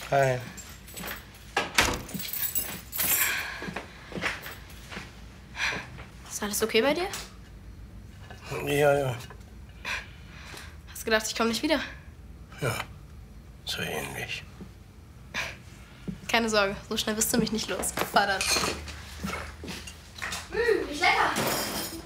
Hi. Ist alles okay bei dir? Ja. Hast gedacht, ich komme nicht wieder? Ja, so ähnlich. Keine Sorge, so schnell wirst du mich nicht los. Fahr dann.